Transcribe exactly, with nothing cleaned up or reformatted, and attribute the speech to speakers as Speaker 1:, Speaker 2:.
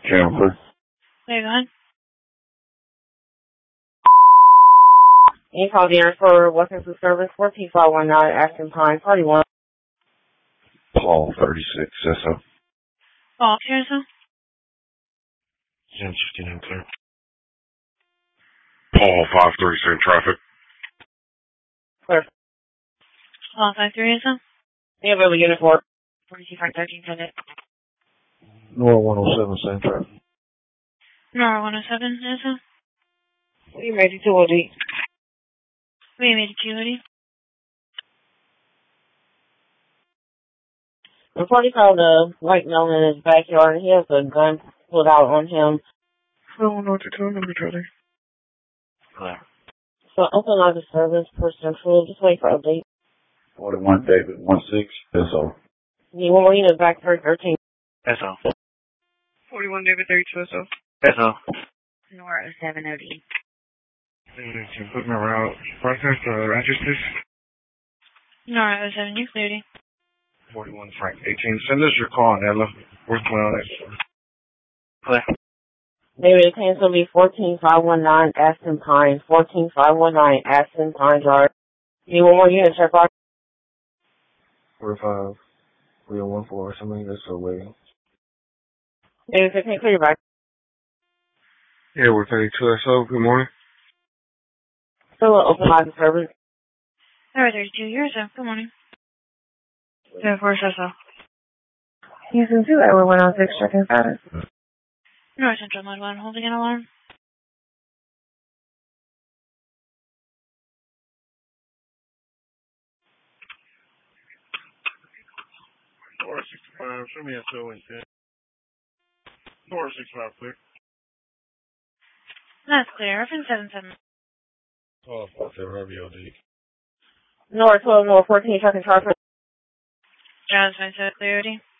Speaker 1: Jennifer.
Speaker 2: There you go ahead.
Speaker 3: You called the air for Western Food Service, fourteen five one nine, Ashton Pine, Party one.
Speaker 1: Paul, thirty-six, S O.
Speaker 2: Paul, here's him.
Speaker 1: ten fifty-nine, clear. Paul, five three, same traffic.
Speaker 3: Clear.
Speaker 2: Paul, five three, is him.
Speaker 3: Yeah, but we unit four.
Speaker 2: forty-two five thirteen, send it.
Speaker 1: Nora one oh seven, same traffic.
Speaker 2: Nora one oh seven, is him.
Speaker 3: We made it to a D.
Speaker 2: We made it to Woody.
Speaker 3: The party found a white male in his backyard, and he has a gun pulled out on him.
Speaker 1: I don't know what to tell them, Charlie.
Speaker 3: Clear. So open line of service per central. Just wait for update.
Speaker 1: forty-one, David, one six, S O.
Speaker 3: Need one more unit back for thirteen.
Speaker 4: S O.
Speaker 5: forty-one, David, thirty-two, S O.
Speaker 4: S O.
Speaker 2: Nora oh seven O D.
Speaker 1: Can you put me around? Process the addresses?
Speaker 2: Nora oh seven, you cleared it.
Speaker 1: forty-one, Frank, eighteen. Send us your call, Ella. We're clear on it.
Speaker 4: Clear.
Speaker 3: David, cancel me fourteen five one nine, Aston Pine. fourteen five one nine, Aston Pine Drive. Need one more unit, check out.
Speaker 1: forty-five, three oh one four, something that's so waiting.
Speaker 3: David, fifteen, clear your back.
Speaker 1: Yeah, we're thirty-two, S O. Good morning.
Speaker 3: Still open line of service.
Speaker 2: Nora thirty-two, yours, sir. Good morning. Yeah, where's S O?
Speaker 3: Houston two, Edward one oh six, checking status.
Speaker 2: Nora Central Mode one, holding an alarm.
Speaker 1: Nora sixty-five, show me S O and ten. Nora sixty-five, clear.
Speaker 2: That's clear. Reference seven seven.
Speaker 1: Oh, seven R B O D.
Speaker 3: Nora twelve, Nora fourteen, checking traffic.
Speaker 2: Jazz five seven, clear, Woody.